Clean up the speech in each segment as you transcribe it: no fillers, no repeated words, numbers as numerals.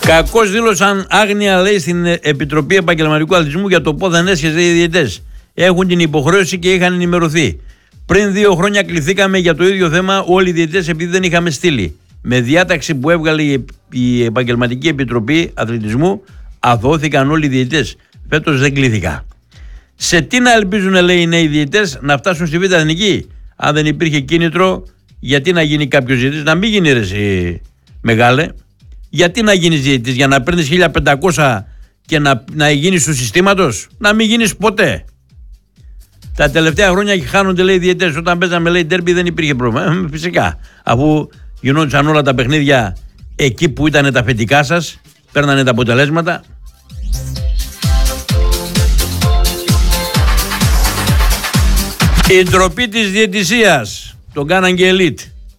Κακώς δήλωσαν άγνοια, λέει, στην Επιτροπή Επαγγελματικού Αθλητισμού για το πότε δεν έσχεζε οι διαιτητές. Έχουν την υποχρέωση και είχαν ενημερωθεί. Πριν 2 χρόνια κληθήκαμε για το ίδιο θέμα όλοι οι διαιτητές επειδή δεν είχαμε στείλει. Με διάταξη που έβγαλε η Επαγγελματική Επιτροπή Αθλητισμού, αθωώθηκαν όλοι οι διαιτητές. Φέτος δεν κλήθηκα. Σε τι να ελπίζουν, λέει, οι νέοι διαιτητές, να φτάσουν στη Β' Εθνική? Αν δεν υπήρχε κίνητρο, γιατί να γίνει κάποιος διαιτητής? Να μην γίνει, ρε εσύ, μεγάλε. Γιατί να γίνεις διαιτητής? Για να παίρνεις 1.500 και να γίνεις του συστήματος? Να μην γίνεις ποτέ. Τα τελευταία χρόνια χάνονται, λέει, οι διαιτητές. Όταν παίζαμε, λέει, ντέρμπι δεν υπήρχε πρόβλημα. Φυσικά. Αφού γινόντουσαν όλα τα παιχνίδια εκεί που ήταν τα αφεντικά σας, παίρνανε τα αποτελέσματα. Η ντροπή της διαιτησίας. Τον κάναν και ελίτ.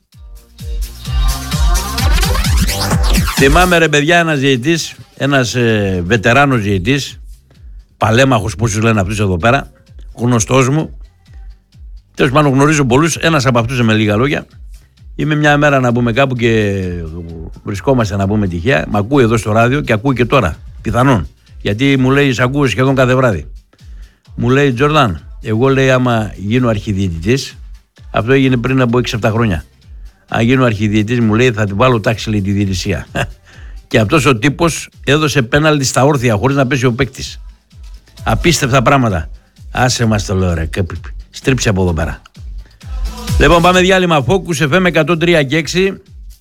Θυμάμαι, ρε παιδιά, ένας διαιτητής, ένας βετεράνος διαιτητής, παλέμαχος, πόσους λένε αυτούς εδώ πέρα, γνωστός μου. Τέλος πάντων, γνωρίζω πολλούς. Ένας από αυτούς, με λίγα λόγια. Είμαι μια μέρα να πούμε κάπου και βρισκόμαστε, να πούμε τυχαία. Μ' ακούει εδώ στο ράδιο και ακούει και τώρα. Πιθανόν. Γιατί μου λέει, σ' ακούω σχεδόν κάθε βράδυ. Μου λέει, Τζορδάν, εγώ, λέει, άμα γίνω αρχιδιαιτητής, αυτό έγινε πριν από 6-7 χρόνια. Αν γίνω αρχιδιαιτητής, μου λέει, θα την βάλω τάξη, λέει, τη διαιτησία. Και αυτός ο τύπος έδωσε πέναλτι στα όρθια χωρίς να πέσει ο παίκτης. Απίστευτα πράγματα. Άσε μας, το λέω, ρε. Στρίψε από εδώ πέρα. Λοιπόν, πάμε διάλειμμα. Focus FM 103 και 6.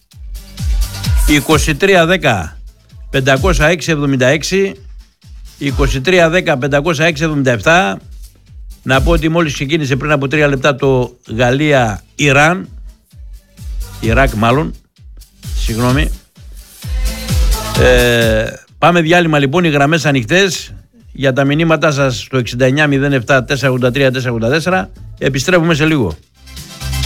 2310 506 76. 2310 506 77. Να πω ότι μόλις ξεκίνησε πριν από 3 λεπτά το Γαλλία-Ιράν. Ιράκ μάλλον. Συγγνώμη. Πάμε διάλειμμα, λοιπόν. Οι γραμμές ανοιχτές για τα μηνύματά σας στο 6907 483 484. Επιστρέφουμε σε λίγο.